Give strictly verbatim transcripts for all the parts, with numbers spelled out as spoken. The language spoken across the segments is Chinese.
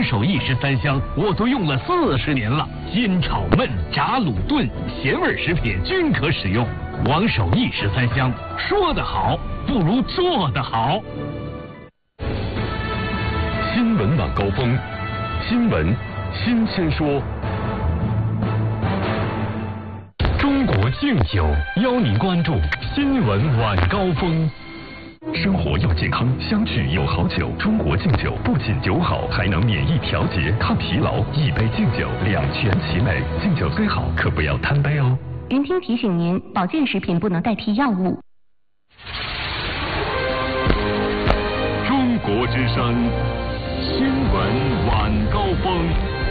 王守义十三香我都用了四十年了，煎炒焖炸卤炖咸味食品均可使用。王守义十三香，说得好不如做得好。 新闻晚高峰，新闻新鲜说。中国敬酒邀您关注新闻晚高峰。生活要健康，相聚有好酒。中国敬酒不仅酒好，还能免疫调节、抗疲劳。一杯敬酒，两全其美。敬酒虽好，可不要贪杯哦。 云听提醒您，保健食品不能代替药物。 中国之声，新闻晚高峰。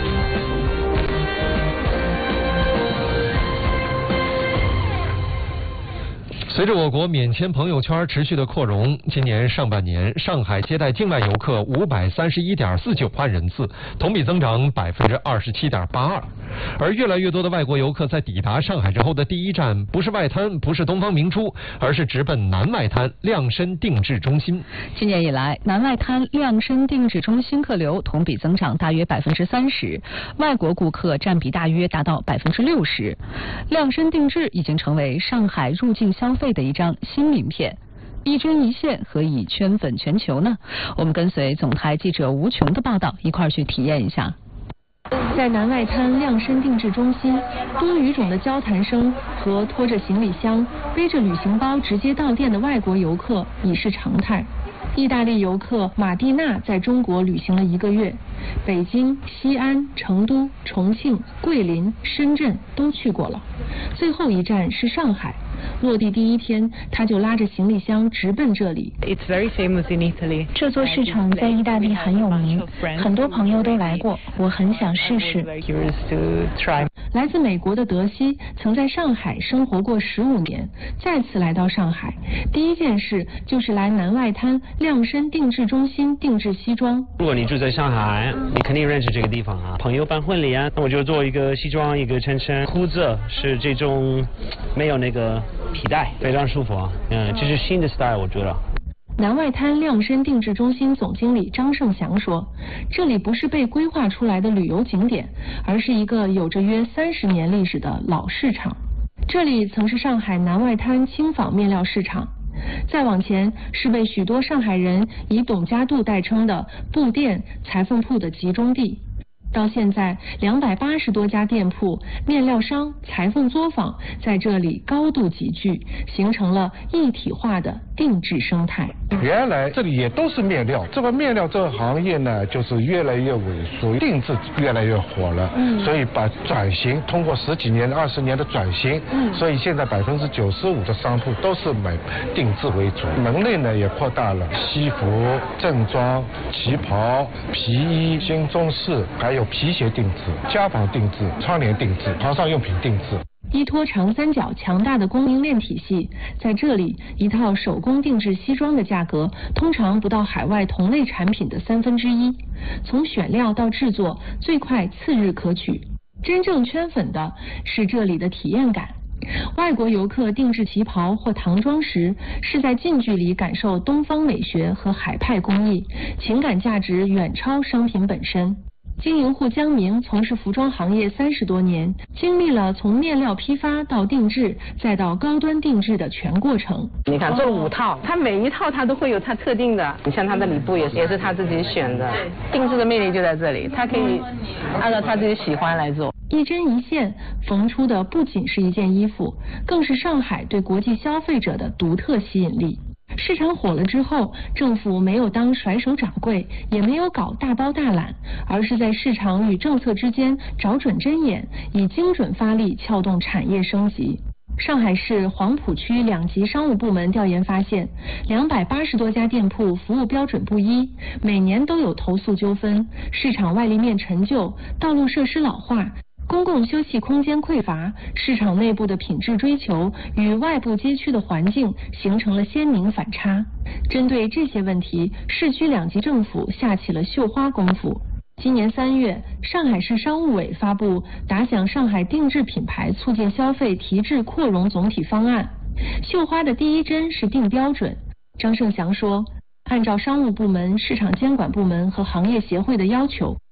随着我国免签朋友圈持续的扩容，今年上半年上海接待境外游客五百三十一点四九万人次，同比增长百分之二十七点八二。而越来越多的外国游客在抵达上海之后的第一站不是外滩，不是东方明珠，而是直奔南外滩量身定制中心。 今年以来，南外滩量身定制中心客流同比增长大约百分之三十，外国顾客占比大约达到百分之六十。量身定制已经成为上海入境消费的一张新名片，一针一线何以圈粉全球呢？我们跟随总台记者吴琼的报道，一块儿去体验一下。 在南外滩量身定制中心，多语种的交谈声和拖着行李箱、背着旅行包直接到店的外国游客已是常态。意大利游客马蒂娜在中国旅行了一个月，北京、西安、成都、重庆、桂林、深圳都去过了，最后一站是上海。落地第一天，他就拉着行李箱直奔这里。 It's very famous in Italy. 这座市场在意大利很有名，很多朋友都来过，我很想试试。 来自美国的德西曾在上海生活过十五年，再次来到上海，第一件事就是来南外滩量身定制中心定制西装。 如果你住在上海，你肯定认识这个地方啊，朋友办婚礼啊，那我就做一个西装，一个衬衫，裤子是这种没有那个皮带，非常舒服啊。嗯，这是新的 style， 我觉得。 南外滩量身定制中心总经理张胜祥说，这里不是被规划出来的旅游景点，而是一个有着约三十年历史的老市场。这里曾是上海南外滩轻纺面料市场，再往前是被许多上海人以董家渡代称的布店、裁缝铺的集中地。到现在，两百八十多家店铺、面料商、裁缝作坊在这里高度集聚，形成了一体化的定制生态。 原来这里也都是面料，这个面料这个行业呢，就是越来越萎缩，定制越来越火了。嗯，所以把转型通过十几年、二十年的转型，嗯，所以现在百分之九十五的商铺都是买定制为主，门类呢也扩大了，西服、正装、旗袍、皮衣、新中式，还有皮鞋定制、家纺定制、窗帘定制、床上用品定制。 依托长三角强大的供应链体系，在这里一套手工定制西装的价格通常不到海外同类产品的三分之一，从选料到制作最快次日可取。真正圈粉的是这里的体验感。外国游客定制旗袍或唐装时，是在近距离感受东方美学和海派工艺，情感价值远超商品本身。经营户江明从事服装行业三十多年，经历了从面料批发到定制，再到高端定制的全过程。 你看做了五套，它每一套它都会有它特定的，你像它的里布也是也是他自己选的，定制的魅力就在这里，它可以按照他自己喜欢来做。 一针一线缝出的不仅是一件衣服，更是上海对国际消费者的独特吸引力。市场火了之后，政府没有当甩手掌柜，也没有搞大包大揽，而是在市场与政策之间找准针眼，以精准发力撬动产业升级。上海市黄浦区两级商务部门调研发现，两百八十多家店铺服务标准不一，每年都有投诉纠纷，市场外立面陈旧，道路设施老化，公共休憩空间匮乏，市场内部的品质追求与外部街区的环境形成了鲜明反差。针对这些问题，市区两级政府下起了绣花功夫。今年三月，上海市商务委发布打响上海定制品牌促进消费提质扩容总体方案。绣花的第一针是定标准。张胜祥说，按照商务部门、市场监管部门和行业协会的要求，